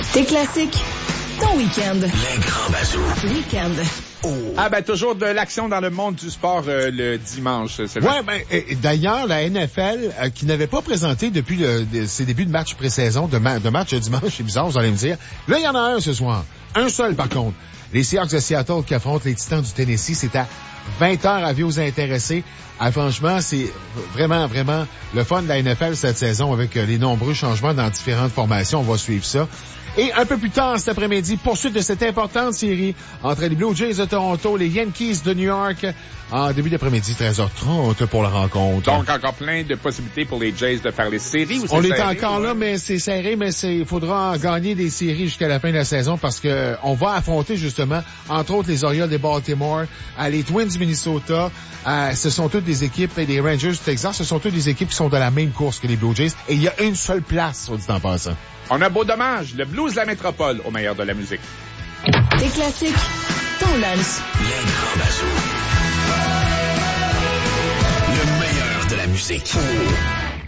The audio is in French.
Tes classiques, ton week-end. Les grands bazous. Week-end. Oh. Ah ben toujours de l'action dans le monde du sport le dimanche. C'est ouais, d'ailleurs la NFL qui n'avait pas présenté depuis ses débuts de match pré-saison, de match dimanche, c'est bizarre, vous allez me dire. Là, il y en a un ce soir. Un seul par contre. Les Seahawks de Seattle qui affrontent les Titans du Tennessee, c'est à 20h à vous intéresser. Ah, franchement, c'est vraiment, vraiment le fun de la NFL cette saison avec les nombreux changements dans différentes formations. On va suivre ça. Et un peu plus tard cet après-midi, poursuite de cette importante série entre les Blue Jays de Toronto, les Yankees de New York, en début d'après-midi, 13h30 pour la rencontre. Donc, encore plein de possibilités pour les Jays de faire les séries. Ou on est serré, encore là, mais c'est serré, mais il faudra gagner des séries jusqu'à la fin de la saison parce que on va affronter justement, entre autres, les Orioles de Baltimore, les Twins du Minnesota. Ce sont toutes des équipes, et les Rangers du Texas, ce sont toutes des équipes qui sont de la même course que les Blue Jays. Et il y a une seule place, soit dit en passant. On a beau dommage, le blues de la métropole au meilleur de la musique. Tes classiques, ton lunch. Les grands bazous. Le meilleur de la musique.